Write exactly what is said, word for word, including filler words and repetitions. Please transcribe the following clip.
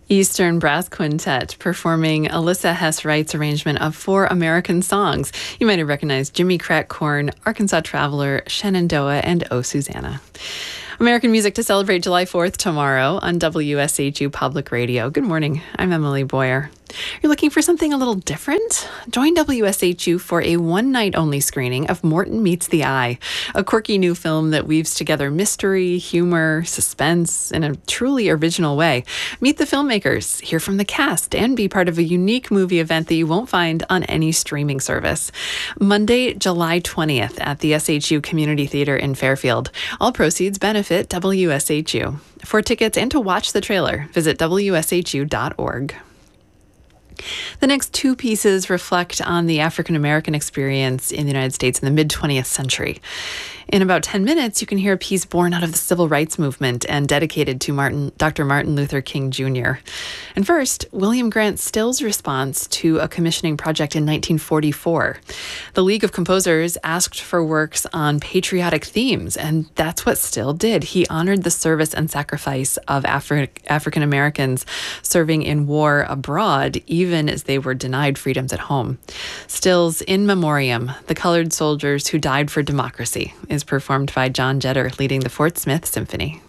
Eastern Brass Quintet performing Alyssa Hess Wright's arrangement of four American songs. You might have recognized Jimmy Crack Corn, Arkansas Traveler, Shenandoah, and Oh Susanna. American music to celebrate July fourth tomorrow on W S H U Public Radio. Good morning. I'm Emily Boyer. You're looking for something a little different? Join W S H U for a one-night-only screening of Morton Meets the Eye, a quirky new film that weaves together mystery, humor, suspense in a truly original way. Meet the filmmakers, hear from the cast, and be part of a unique movie event that you won't find on any streaming service. Monday, July twentieth at the S H U Community Theater in Fairfield. All proceeds benefit W S H U. For tickets and to watch the trailer, visit W S H U dot org. The next two pieces reflect on the African American experience in the United States in the mid-twentieth century. In about ten minutes, you can hear a piece born out of the civil rights movement and dedicated to Martin, Doctor Martin Luther King Junior And first, William Grant Still's response to a commissioning project in nineteen forty-four. The League of Composers asked for works on patriotic themes, and that's what Still did. He honored the service and sacrifice of Afri- African Americans serving in war abroad, even as they were denied freedoms at home. Still's In Memoriam, The Colored Soldiers Who Died for Democracy, is performed by John Jetter, leading the Fort Smith Symphony.